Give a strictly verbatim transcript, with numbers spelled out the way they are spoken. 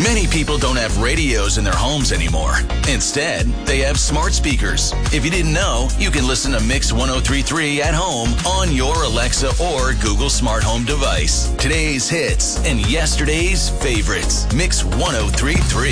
Many people don't have radios in their homes anymore. Instead, they have smart speakers. If you didn't know, you can listen to Mix one oh three point three at home on your Alexa or Google Smart Home device. Today's hits and yesterday's favorites. Mix one oh three point three.